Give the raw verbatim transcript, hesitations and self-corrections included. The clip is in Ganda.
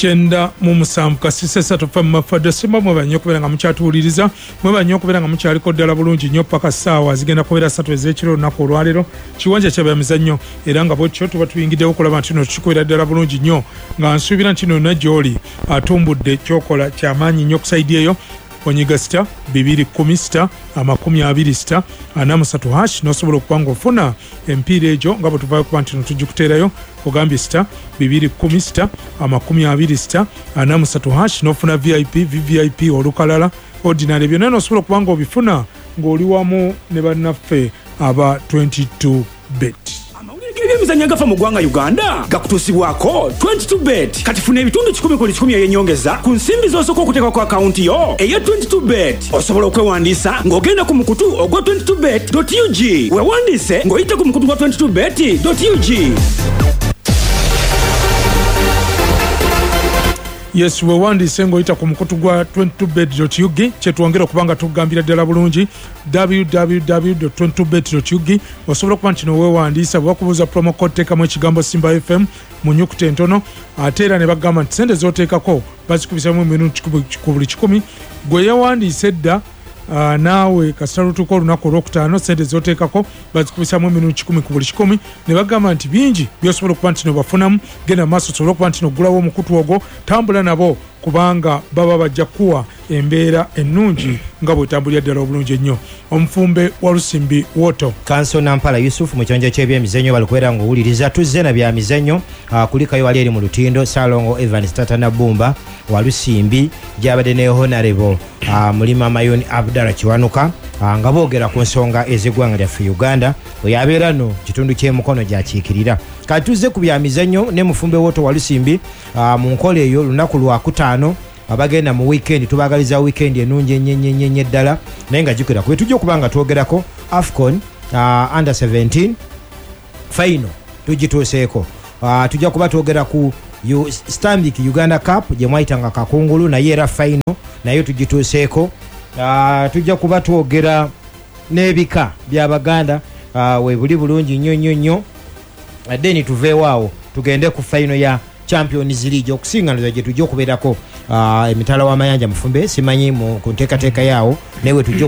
Chenda mu musanvu kasise satu fa mafadde simba mwe banyo kubera nga mukyatuuliriza mwe banyo kubera nga mukyaliko ddala bulungi nnyo paka ssaawa zigenda kubera ssatu ez'ekiro olunaku olwaleero kiwanja ky'ebyemizannyo era nga bwekyo tuba tuyingiddewo okulaba nti no tukikubera ddala bulungi nnyo nga nsuubira nti no na gy'oli atumbudde kyokola kyamaanyi nnyo kusaidi eyo onyiga sita bibiri kumi sita amakumi abiri sita ana musatu hash nosobola okuba ng'ofuna empiira egyo nga bwe tuvaayo kuba nti no tugikuteerayo ogambye sita bibiri kumi sita amakumi abiri sita ana musatu hash nofuna vip vvip olukalala ordinary byonna nosobola okuba ng'obifuna ng'oli wamu ne bannaffe aba twenty-two bet. Ebyemizannyo agafa mu ggwanga Uganda gakutuusibwako twenty-two bet kati funa ebitundu kikumi ku kikumi eby'ennyongeza ku nsimbi z'osooka okuteeka ku akawunti yo eya twenty-two bet. Osobola okwewandiisa ng'ogenda ku mukutu ogwa twenty-two bet dot u g weewandiise ng'oyita ku mukutu gwa twenty-two bet dot u g. Yes, we wandiise ng'oyita ku mukutu gwa twenty-two bet dot u g kyetwongera okubanga tugambira ddala bulungi w w w dot twenty-two bet dot u g osobola okuba nti noweewandiisa bwe bakubuuza promo code teekamu ekigambo Simba F M mu nnyukuta entono ate era ne bagamba nti sente z'oteekako bazikubisamu emirundi ku buli kikumi gwe yeewandiise edda Uh, naawe kasita lutuuka olunaku olwokutaano sente z'oteekako bazikubisamu emirundi kikumi ku buli kikumi ne bagamba nti bingi byosobola okuba nti nobafunamu genda maaso osobola okuba nti nogulawo omukutu ogwo tambula nabo kubanga baba bajja kuwa embeera ennungi nga bwetambulira ddala obulungi ennyo. Omufumbe wa Lusimbi Woto Kanso Nampala Yusuf mu kyonjo ky'ebyemizannyo balikubeera ng'owuliriza tuzze na bya mizannyo uh, kulikayo wali eri mu lutindo Salongo Evans Tata Nabumba wa Lusimbi gyabadde ne Honorable uh, Mulima Mayoni Abdala Kiwanuka uh, nga boogera ku nsonga ez'eggwanga lyaffe Uganda oyabeera no kitundu ky'emukono gyakiikirira. Kati tuzze ku bya mizannyo ne Mufumbe Woto wa Lusimbi uh, mu nkola eyo lunaku lwa kutaano abagenda mu weekend tubagaliza weekend enungi ennyo ddala naye nga jukira kwe tujja okuba nga twogerako AFCON uh, under seventeen final tugituuseeko uh, tujja kuba twogera ku Stanbic Uganda Cup gye mwayitanga kakungulu naye era final naye tugituuseeko uh, tujja kuba twogera n'ebika by'Abaganda uh, we buli bulungi nnyo nnyo nnyo then tuveewaawo tugende ku final ya Champions League okusinganiza gye tujja okubeerako uh, emitala w'amayanja Mufumbe simanyi mu kunteekateeka yaawo naye we tujja